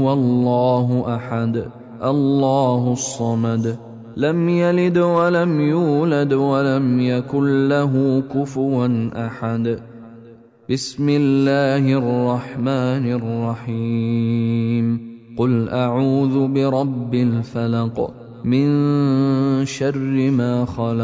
هو الله أحد الله الصمد لم يلد ولم يولد ولم يكن له كفوا أحد. بسم الله الرحمن الرحيم. قل أعوذ برب الفلق من شر ما خلق